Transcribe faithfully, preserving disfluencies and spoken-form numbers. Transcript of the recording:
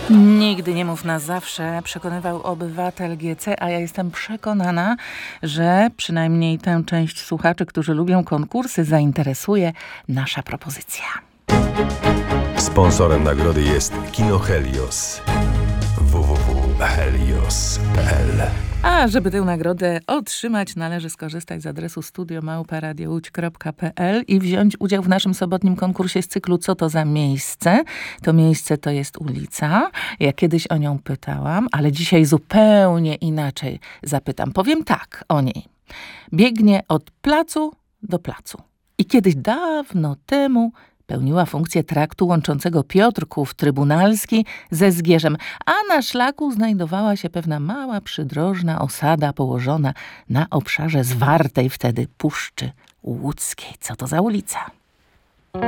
Nigdy nie mów na zawsze, przekonywał obywatel G C, a ja jestem przekonana, że przynajmniej tę część słuchaczy, którzy lubią konkursy, zainteresuje nasza propozycja. Sponsorem nagrody jest Kino Helios. w w w kropka helios kropka p l. A żeby tę nagrodę otrzymać, należy skorzystać z adresu studio małpa radio łódź kropka p l i wziąć udział w naszym sobotnim konkursie z cyklu Co to za miejsce? To miejsce to jest ulica. Ja kiedyś o nią pytałam, ale dzisiaj zupełnie inaczej zapytam. Powiem tak o niej. Biegnie od placu do placu. I kiedyś dawno temu pełniła funkcję traktu łączącego Piotrków Trybunalski ze Zgierzem, a na szlaku znajdowała się pewna mała przydrożna osada położona na obszarze zwartej wtedy Puszczy Łódzkiej. Co to za ulica?